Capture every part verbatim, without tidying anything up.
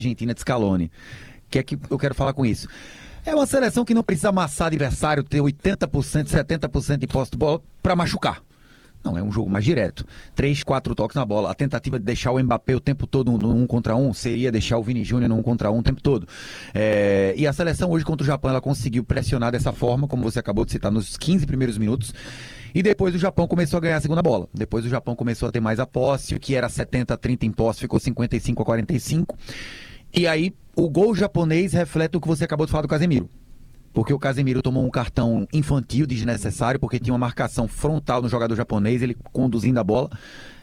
Argentina de Scaloni. O que é que eu quero falar com isso? É uma seleção que não precisa amassar adversário, ter oitenta por cento, setenta por cento de posse de bola para machucar. Não, é um jogo mais direto. Três, quatro toques na bola. A tentativa de deixar o Mbappé o tempo todo no um contra um seria deixar o Vini Júnior no um contra um o tempo todo. É... E a seleção hoje contra o Japão, ela conseguiu pressionar dessa forma, como você acabou de citar, nos quinze primeiros minutos. E depois o Japão começou a ganhar a segunda bola. Depois o Japão começou a ter mais a posse, o que era setenta a trinta em posse ficou cinquenta e cinco a quarenta e cinco. E aí o gol japonês reflete o que você acabou de falar do Casemiro. Porque o Casemiro tomou um cartão infantil desnecessário, porque tinha uma marcação frontal no jogador japonês, ele conduzindo a bola.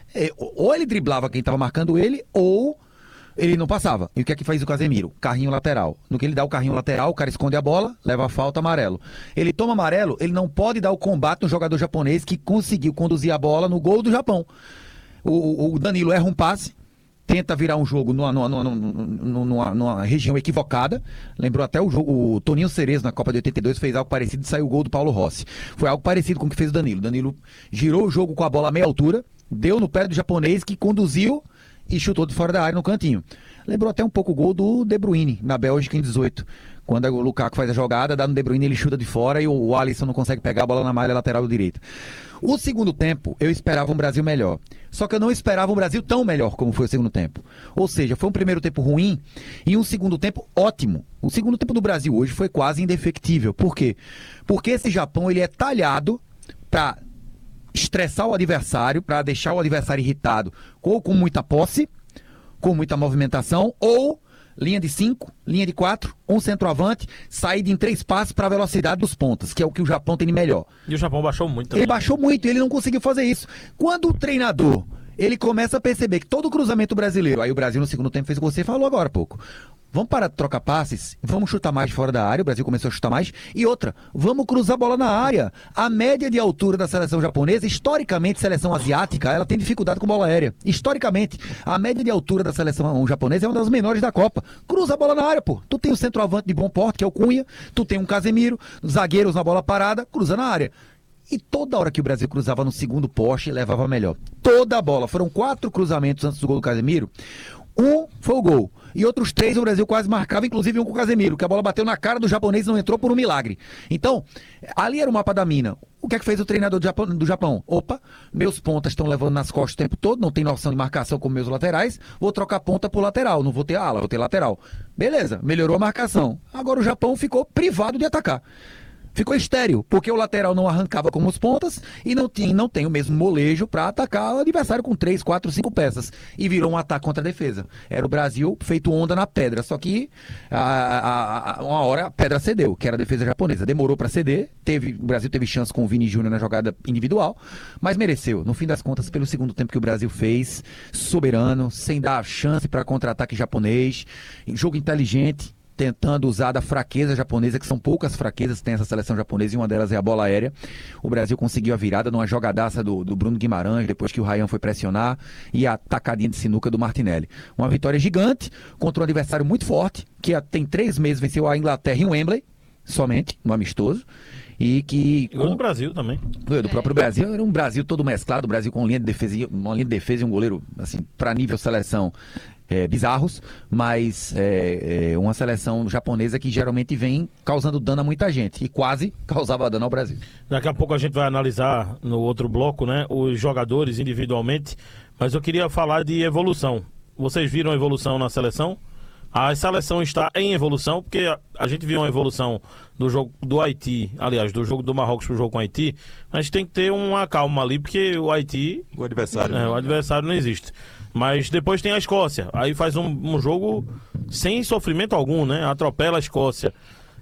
Ou ele driblava quem estava marcando ele, ou ele não passava. E o que é que faz o Casemiro? Carrinho lateral. No que ele dá o carrinho lateral, o cara esconde a bola, leva a falta, amarelo. Ele toma amarelo, ele não pode dar o combate no jogador japonês que conseguiu conduzir a bola no gol do Japão. O, o Danilo erra um passe, tenta virar um jogo numa, numa, numa, numa, numa região equivocada. Lembrou até o jogo, o Toninho Cerezo na Copa de oitenta e dois fez algo parecido e saiu o gol do Paulo Rossi. Foi algo parecido com o que fez o Danilo. Danilo girou o jogo com a bola a meia altura, deu no pé do japonês que conduziu e chutou de fora da área no cantinho. Lembrou até um pouco o gol do De Bruyne na Bélgica em dezoito. Quando o Lukaku faz a jogada, dá no De Bruyne, ele chuta de fora e o Alisson não consegue pegar a bola na malha lateral direita. O segundo tempo, eu esperava um Brasil melhor. Só que eu não esperava um Brasil tão melhor como foi o segundo tempo. Ou seja, foi um primeiro tempo ruim e um segundo tempo ótimo. O segundo tempo do Brasil hoje foi quase indefectível. Por quê? Porque esse Japão ele é talhado para estressar o adversário, para deixar o adversário irritado, ou com muita posse, com muita movimentação, ou linha de cinco, linha de quatro, um centroavante, saída em três passos para a velocidade dos pontas, que é o que o Japão tem de melhor. E o Japão baixou muito também. Ele baixou muito, ele não conseguiu fazer isso. Quando o treinador, ele começa a perceber que todo cruzamento brasileiro, aí o Brasil no segundo tempo fez o que você falou agora há pouco. Vamos parar de trocar passes, vamos chutar mais fora da área, o Brasil começou a chutar mais. E outra, vamos cruzar a bola na área. A média de altura da seleção japonesa, historicamente, seleção asiática, ela tem dificuldade com bola aérea. Historicamente, a média de altura da seleção japonesa é uma das menores da Copa. Cruza a bola na área, pô. Tu tem um centroavante de bom porte, que é o Cunha, tu tem um Casemiro, zagueiros na bola parada, cruza na área. E toda hora que o Brasil cruzava no segundo poste, levava melhor. Toda a bola. Foram quatro cruzamentos antes do gol do Casemiro. Um foi o gol. E outros três o Brasil quase marcava, inclusive um com o Casemiro, que a bola bateu na cara do japonês e não entrou por um milagre. Então, ali era o mapa da mina. O que é que fez o treinador do Japão? Do Japão? Opa, meus pontas estão levando nas costas o tempo todo, não tem noção de marcação como meus laterais, vou trocar ponta por lateral, não vou ter ala, vou ter lateral. Beleza, melhorou a marcação. Agora o Japão ficou privado de atacar. Ficou estéril, porque o lateral não arrancava como os pontas e não, tinha, não tem o mesmo molejo para atacar o adversário com três, quatro, cinco peças. E virou um ataque contra a defesa. Era o Brasil feito onda na pedra, só que a, a, a, uma hora a pedra cedeu, que era a defesa japonesa. Demorou para ceder, teve, o Brasil teve chance com o Vini Júnior na jogada individual, mas mereceu. No fim das contas, pelo segundo tempo que o Brasil fez, soberano, sem dar chance para contra-ataque japonês, jogo inteligente, tentando usar da fraqueza japonesa, que são poucas fraquezas que tem essa seleção japonesa, e uma delas é a bola aérea. O Brasil conseguiu a virada numa jogadaça do, do Bruno Guimarães, depois que o Ryan foi pressionar, e a tacadinha de sinuca do Martinelli. Uma vitória gigante contra um adversário muito forte, que tem três meses venceu a Inglaterra em Wembley, somente, no amistoso. E que... Gol do Brasil também. Do próprio Brasil, era um Brasil todo mesclado, o Brasil com linha de defesa, uma linha de defesa e um goleiro, assim, para nível seleção, é, bizarros, mas é, é uma seleção japonesa que geralmente vem causando dano a muita gente, e quase causava dano ao Brasil. Daqui a pouco a gente vai analisar no outro bloco, né, os jogadores individualmente, mas eu queria falar de evolução. Vocês viram a evolução na seleção? A seleção está em evolução, porque a, a gente viu uma evolução do jogo do Haiti, aliás, do jogo do Marrocos pro jogo com o Haiti, mas tem que ter uma calma ali, porque o Haiti... O adversário. É, o adversário não existe. Mas depois tem a Escócia, aí faz um, um jogo sem sofrimento algum, né? Atropela a Escócia.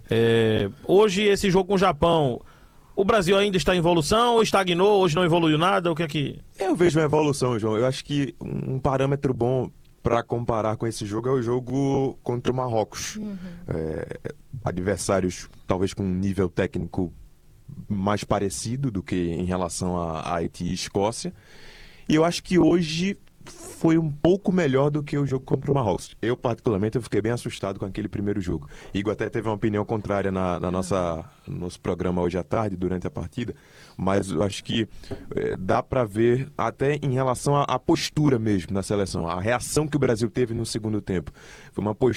É, hoje, esse jogo com o Japão, o Brasil ainda está em evolução ou estagnou, hoje não evoluiu nada? O que é que... Eu vejo uma evolução, João. Eu acho que um parâmetro bom para comparar com esse jogo é o jogo contra o Marrocos. Uhum. É, adversários talvez com um nível técnico mais parecido do que em relação a Haiti e Escócia. E eu acho que hoje foi um pouco melhor do que o jogo contra o Marrocos. Eu, particularmente, eu fiquei bem assustado com aquele primeiro jogo. Igor até teve uma opinião contrária na, na nossa, no nosso programa hoje à tarde, durante a partida, mas eu acho que é, dá para ver até em relação à, à postura mesmo na seleção, a reação que o Brasil teve no segundo tempo. Foi uma postura